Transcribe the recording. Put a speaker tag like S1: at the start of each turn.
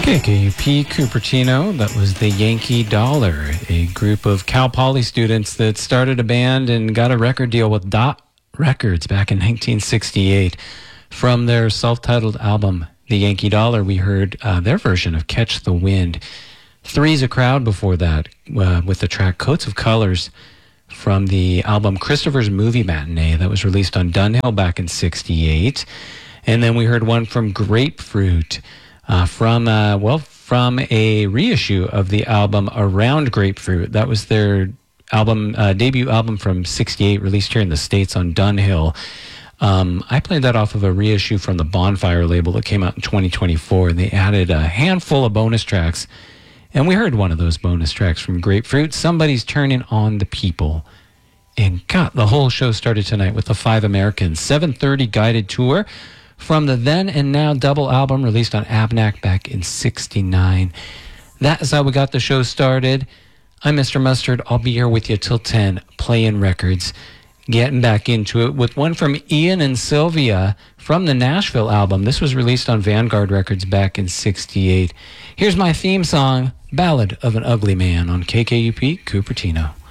S1: KKUP Cupertino, that was the Yankee Dollar, a group of Cal Poly students that started a band and got a record deal with Dot Records back in 1968. From their self-titled album, The Yankee Dollar, we heard their version of Catch the Wind. Three's a Crowd before that, with the track Coats of Colors from the album Christopher's Movie Matinee that was released on Dunhill back in 68. And then we heard one from Grapefruit, from a reissue of the album Around Grapefruit. That was their album, debut album from 68, released here in the States on Dunhill. I played that off of a reissue from the Bonfire label that came out in 2024, and they added a handful of bonus tracks. And we heard one of those bonus tracks from Grapefruit, Somebody's Turning on the People. And got the whole show started tonight with the Five Americans 7:30 guided tour from the Then and Now double album released on Abnac back in 69. That is how we got the show started. I'm Mr. Mustard. I'll be here with you till 10, playing records. Getting back into it with one from Ian and Sylvia from the Nashville album. This was released on Vanguard Records back in 68. Here's my theme song, Ballad of an Ugly Man on KKUP Cupertino.